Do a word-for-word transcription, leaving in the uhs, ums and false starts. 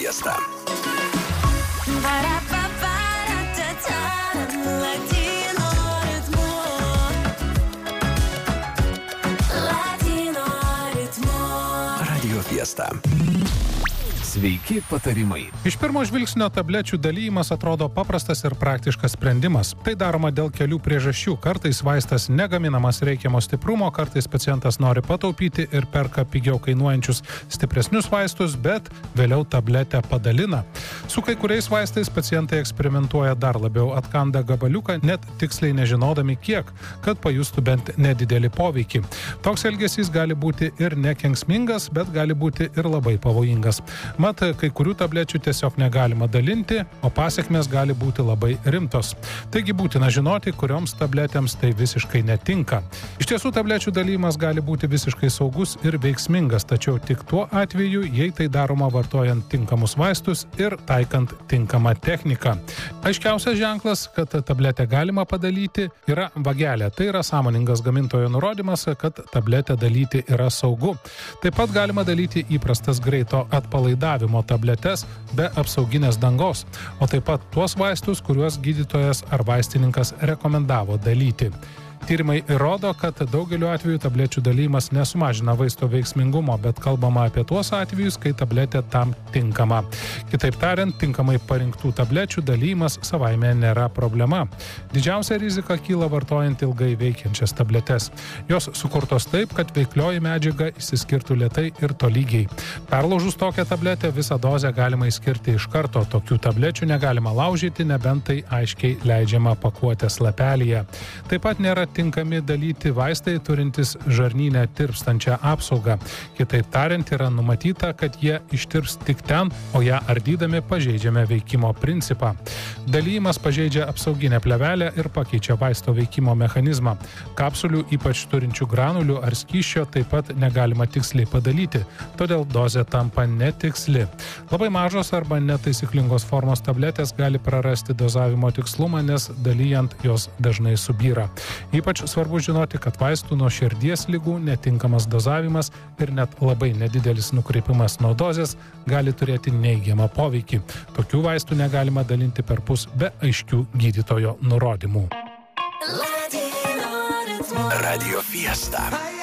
Fiesta. Radio Fiesta. Sveiki patarimai. Iš pirmo žvilgsnio tablečių dalymas atrodo paprastas ir praktiškas sprendimas. Tai daroma dėl kelių priežasčių. Kartais vaistas negaminamas reikiamo stiprumo, kartais pacientas nori pataupyti ir perka pigiau kainuojančius stipresnius vaistus, bet vėliau tabletę padalina. Su kai kuriais vaistais pacientai eksperimentuoja dar labiau, atkanda gabaliuką, net tiksliai nežinodami kiek, kad pajustų bent nedidelį poveikį. Toks elgesys gali būti ir nekenksmingas, bet gali būti ir labai pavojingas. Mat, kai kurių tablečių tiesiog negalima dalinti, o pasekmės gali būti labai rimtos. Taigi būtina žinoti, kurioms tabletėms tai visiškai netinka. Iš tiesų, tablečių dalymas gali būti visiškai saugus ir veiksmingas, tačiau tik tuo atveju, jei tai daroma vartojant tinkamus vaistus ir taikant tinkamą techniką. Aiškiausias ženklas, kad tabletę galima padalyti, yra vagelė. Tai yra sąmoningas gamintojo nurodymas, kad tabletę dalyti yra saugu. Taip pat galima dalyti įprastas greito atpalaidavimo tabletes be apsauginės dangos, o taip pat tuos vaistus, kuriuos gydytojas ar vaistininkas rekomendavo dalyti. Tyrimai įrodo, kad daugeliu atveju tablečių dalymas nesumažina vaisto veiksmingumo, bet kalbama apie tuos atvejus, kai tabletė tam tinkama. Kitaip tariant, tinkamai parinktų tablečių dalymas savaime nėra problema. Didžiausia rizika kyla vartojant ilgai veikiančias tabletes. Jos sukurtos taip, kad veiklioji medžiaga išsiskirtų lėtai ir tolygiai. Perlaužus tokią tabletę, visą dozę galima išskirti iš karto. Tokių tablečių negalima laužyti, nebent tai aiškiai leidžiama pakuotės lapelyje. Taip pat nėra tinkami dalyti vaistai turintys žarnyne tirpstančią apsaugą. Kitaip tariant, yra numatyta, kad jie ištirps tik ten, o ją ardydami pažeidžiame veikimo principą. Dalymas pažeidžia apsauginę plėvelę ir pakeičia vaisto veikimo mechanizmą. Kapsulių, ypač turinčių granulių ar skysčio, taip pat negalima tiksliai padalyti, todėl dozė tampa netiksli. Labai mažos arba netaisyklingos formos tabletės gali prarasti dozavimo tikslumą, nes dalijant jos dažnai subyra. Ypač svarbu žinoti, kad vaistų nuo širdies ligų netinkamas dozavimas ir net labai nedidelis nukreipimas nuo dozės gali turėti neigiamą poveikį. Tokių vaistų negalima dalinti perpus be aiškių gydytojo nurodymų. Radio Fiesta.